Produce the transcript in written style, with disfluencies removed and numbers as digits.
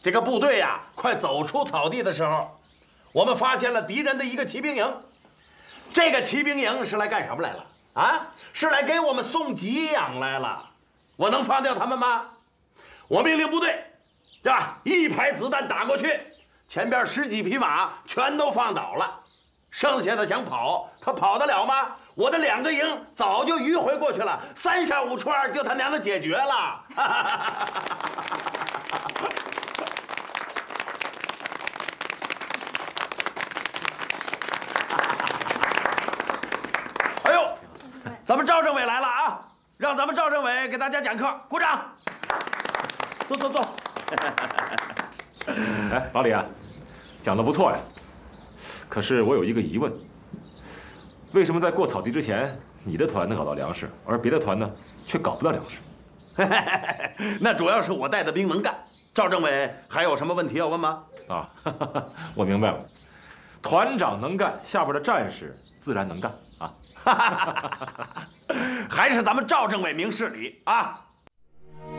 这个部队呀，快走出草地的时候，我们发现了敌人的一个骑兵营。这个骑兵营是来干什么来了？啊，是来给我们送给养来了。我能放掉他们吗？我命令部队，对吧？一排子弹打过去，前边10几匹马全都放倒了，剩下的想跑，他跑得了吗？我的2个营早就迂回过去了，3下5除2就他娘的解决了。哎呦，咱们赵政委来了啊！让咱们赵政委给大家讲课，鼓掌。坐坐坐。 哎，老李啊，讲得不错呀。可是我有一个疑问，为什么在过草地之前，你的团能搞到粮食，而别的团呢却搞不到粮食？ 那主要是我带的兵能干。赵政委还有什么问题要问吗？ 啊，我明白了，团长能干，下边的战士自然能干啊。 还是咱们赵政委明事理啊！